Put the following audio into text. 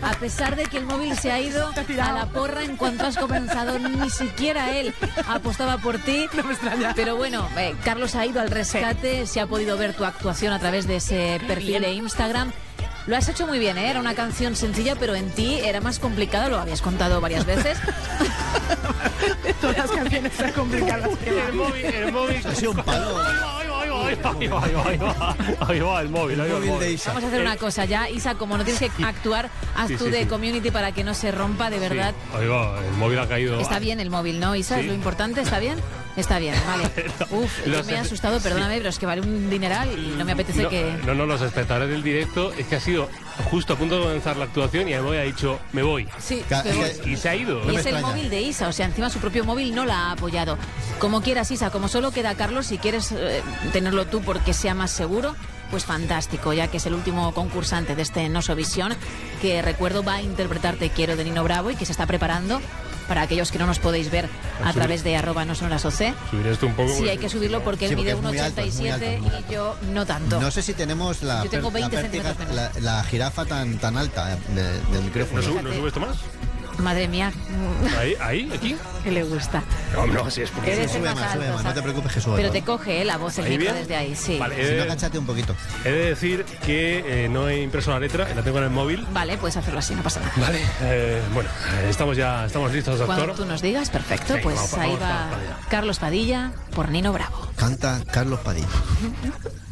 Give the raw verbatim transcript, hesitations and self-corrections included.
A pesar de que el móvil se ha ido a la porra en cuanto has comenzado, ni siquiera él apostaba por ti. No me extraña. Pero bueno, eh, Carlos ha ido al rescate, se ha podido ver tu actuación a través de ese perfil de Instagram. Lo has hecho muy bien, ¿eh? Era una canción sencilla, pero en ti era más complicado, lo habías contado varias veces. Todas las canciones son complicadas. El móvil, el móvil. Ha sido un palo. Ahí va, ahí va, ahí va, ahí va, ahí va el móvil, ahí va el móvil de móvil. Isa. Vamos a hacer una cosa ya, Isa, como no tienes que actuar, haz Sí, tú sí, de sí. community para que no se rompa, de verdad. Sí, ahí va, el móvil ha caído. Está bien el móvil, ¿no, Isa? Sí. Es lo importante, ¿está bien? Está bien, vale. Uf, Los- yo me he asustado, perdóname, pero es que vale un dineral y no me apetece No, que... no, no, los espectadores del directo es que ha sido justo a punto de comenzar la actuación y el móvil ha dicho, me voy. Sí, Ca- pero- es que- Y se ha ido. No Y me es el extraña. móvil de Isa, o sea, encima su propio móvil no la ha apoyado. Como quieras, Isa, como solo queda Carlos, si quieres eh, tenerlo tú porque sea más seguro, pues fantástico, ya que es el último concursante de este Nosovisión, que recuerdo va a interpretar Te quiero de Nino Bravo y que se está preparando para aquellos que no nos podéis ver a subir- través de arroba no son las O C. Subir esto un poco. Sí, hay que subirlo porque Sí, él mide porque es muy alto, es muy alto, uno ochenta y siete muy alto. y yo no tanto. No sé si tenemos la, Yo tengo per- la veinte pértiga- centímetros la, la jirafa tan, tan alta de- del ¿No, micrófono. sube, Fíjate. ¿No sube esto más? Madre mía, Ahí, ahí, aquí. que le gusta. No, no, sí, es porque. Eres Sube el más más, sube alto, más, no ¿sabes? te preocupes que sube Pero todo. te coge eh, la voz, el ¿Ahí micro bien? desde ahí, sí. Vale, Si eh, no, agáchate un poquito. he de decir que eh, no he impreso la letra, la tengo en el móvil. Vale, puedes hacerlo así, no pasa nada. Vale, eh, bueno, eh, estamos ya, estamos listos, Cuando doctor. tú nos digas, perfecto, Venga, pues vamos, ahí vamos, va vamos para allá. Carlos Padilla por Nino Bravo. Canta Carlos Padilla.